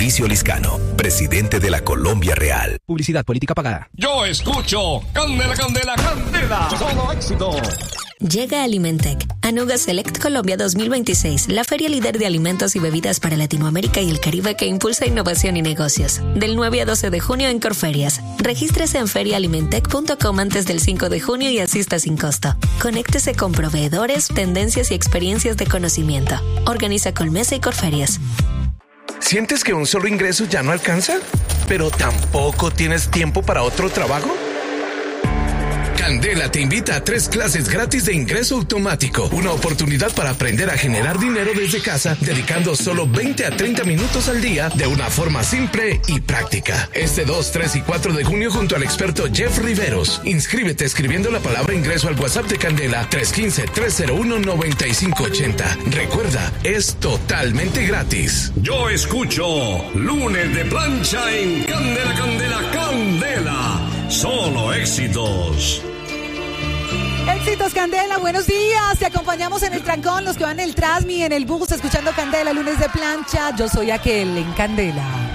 Mauricio Liscano, presidente de la Colombia Real. Publicidad política pagada. Yo escucho Candela, Candela, Candela. Solo éxito. Llega Alimentec, Anuga Select Colombia 2026, la feria líder de alimentos y bebidas para Latinoamérica y el Caribe que impulsa innovación y negocios. Del 9 a 12 de junio en Corferias. Regístrese en ferialimentec.com antes del 5 de junio y asista sin costo. Conéctese con proveedores, tendencias y experiencias de conocimiento. Organiza Colmesa y Corferias. ¿Sientes que un solo ingreso ya no alcanza? ¿Pero tampoco tienes tiempo para otro trabajo? Candela te invita a 3 clases gratis de ingreso automático. Una oportunidad para aprender a generar dinero desde casa, dedicando solo 20 a 30 minutos al día de una forma simple y práctica. Este 2, 3 y 4 de junio junto al experto Jeff Riveros. Inscríbete escribiendo la palabra ingreso al WhatsApp de Candela 315-301-9580. Recuerda, es totalmente gratis. Yo escucho Lunes de Plancha en Candela, Candela, Candela. Solo éxitos. Éxitos, Candela, buenos días. Te acompañamos en el trancón, los que van en el Trasmi, en el bus, escuchando Candela, Lunes de Plancha. Yo soy aquel en Candela.